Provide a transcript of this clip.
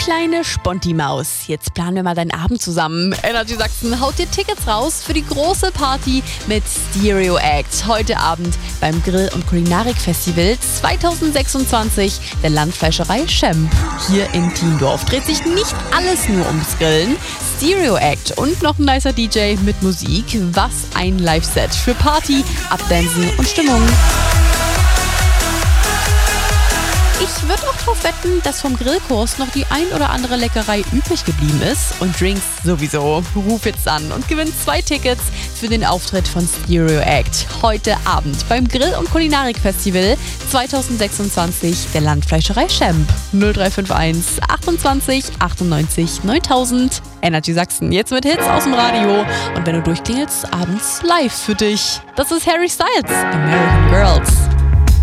kleine Sponti-Maus, jetzt planen wir mal deinen Abend zusammen. Energy Sachsen haut dir Tickets raus für die große Party mit Stereo Act. Heute Abend beim Grill- und Kulinarik-Festival 2026 der Landfleischerei Schemp. Hier in Tiendorf dreht sich nicht alles nur ums Grillen. Stereo Act und noch ein nicer DJ mit Musik. Was ein Live-Set für Party, Abdancen und Stimmung. Ich würde auch drauf wetten, dass vom Grillkurs noch die ein oder andere Leckerei übrig geblieben ist. Und Drinks sowieso. Ruf jetzt an und gewinn 2 Tickets für den Auftritt von Stereo Act. Heute Abend beim Grill- und Kulinarik-Festival 2026 der Landfleischerei Schemp. 0351 28 98 9000. Energy Sachsen, jetzt mit Hits aus dem Radio. Und wenn du durchklingelst, abends live für dich. Das ist Harry Styles, American Girls.